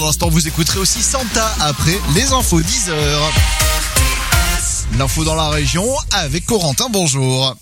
Pour l'instant, vous écouterez aussi Santa après les infos 10h. L'info dans la région avec Corentin, bonjour.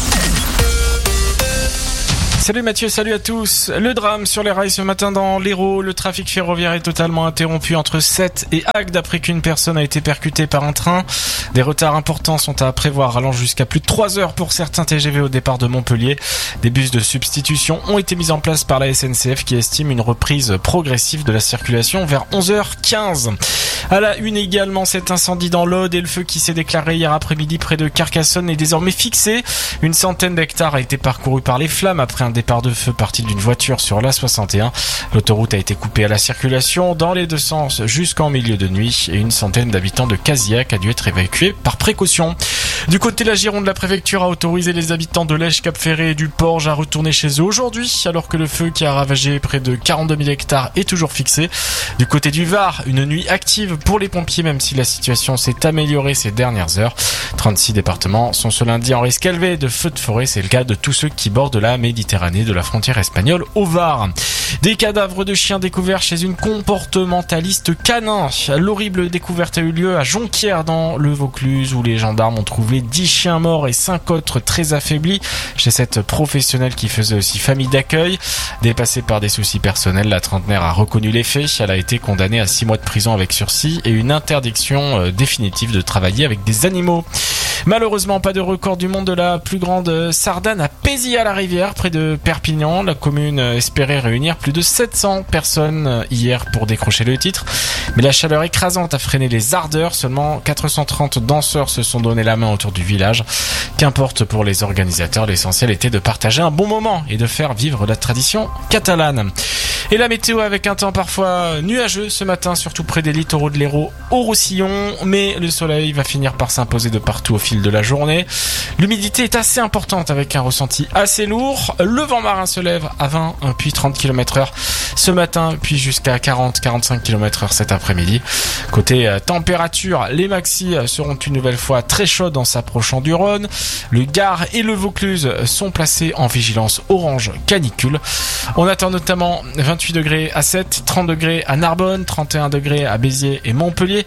Salut Mathieu, salut à tous. Le drame sur les rails ce matin dans l'Hérault. Le trafic ferroviaire est totalement interrompu entre Sète et Agde après qu'une personne a été percutée par un train. Des retards importants sont à prévoir, allant jusqu'à plus de 3 heures pour certains TGV au départ de Montpellier. Des bus de substitution ont été mis en place par la SNCF qui estime une reprise progressive de la circulation vers 11h15. À la une également, cet incendie dans l'Aude et le feu qui s'est déclaré hier après-midi près de Carcassonne est désormais fixé. Une centaine d'hectares a été parcouru par les flammes après un départ de feu parti d'une voiture sur l'A61. L'autoroute a été coupée à la circulation dans les deux sens jusqu'en milieu de nuit et une centaine d'habitants de Casillac a dû être évacués par précaution. Du côté de la Gironde, la préfecture a autorisé les habitants de Lège, Cap-Ferré et du Porge à retourner chez eux aujourd'hui, alors que le feu qui a ravagé près de 42 000 hectares est toujours fixé. Du côté du Var, une nuit active pour les pompiers, même si la situation s'est améliorée ces dernières heures. 36 départements sont ce lundi en risque élevé de feux de forêt. C'est le cas de tous ceux qui bordent la Méditerranée de la frontière espagnole au Var. Des cadavres de chiens découverts chez une comportementaliste canin. L'horrible découverte a eu lieu à Jonquière dans le Vaucluse où les gendarmes ont trouvé 10 chiens morts et 5 autres très affaiblis chez cette professionnelle qui faisait aussi famille d'accueil. Dépassée par des soucis personnels, la trentenaire a reconnu les faits. Elle a été condamnée à 6 mois de prison avec sursis et une interdiction définitive de travailler avec des animaux. Malheureusement, pas de record du monde de la plus grande sardane à Pézy-à-la-Rivière, près de Perpignan. La commune espérait réunir plus de 700 personnes hier pour décrocher le titre. Mais la chaleur écrasante a freiné les ardeurs. Seulement 430 danseurs se sont donné la main autour du village. Qu'importe pour les organisateurs, l'essentiel était de partager un bon moment et de faire vivre la tradition catalane. Et la météo avec un temps parfois nuageux ce matin, surtout près des littoraux de l'Hérault au Roussillon. Mais le soleil va finir par s'imposer de partout au fil de la journée. L'humidité est assez importante avec un ressenti assez lourd. Le vent marin se lève à 20 puis 30 km/h ce matin, puis jusqu'à 40-45 km/h cet après-midi. Côté température, les maxis seront une nouvelle fois très chaudes en s'approchant du Rhône. Le Gard et le Vaucluse sont placés en vigilance orange canicule. On attend notamment 28 degrés à Sète, 30 degrés à Narbonne, 31 degrés à Béziers et Montpellier,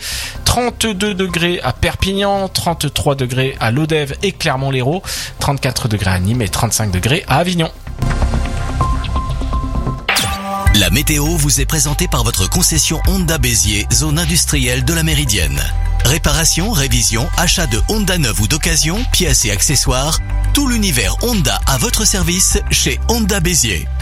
32 degrés à Perpignan, 33 degrés à Lodève et Clermont-Lérault, 34 degrés à Nîmes et 35 degrés à Avignon. La météo vous est présentée par votre concession Honda Béziers, zone industrielle de la Méridienne. Réparation, révision, achat de Honda neuf ou d'occasion, pièces et accessoires, tout l'univers Honda à votre service chez Honda Béziers.